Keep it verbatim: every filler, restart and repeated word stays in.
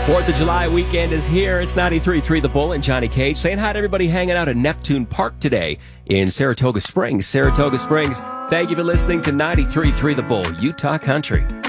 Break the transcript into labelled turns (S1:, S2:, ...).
S1: fourth of July weekend is here. It's ninety-three point three The Bull and Johnny Cage saying hi to everybody hanging out at Neptune Park today in Saratoga Springs. Saratoga Springs, thank you for listening to ninety-three point three The Bull, Utah Country.